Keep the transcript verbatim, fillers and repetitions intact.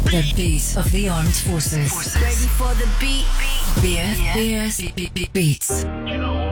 The beat of the armed forces. Ready for the beat. B F B S Beats.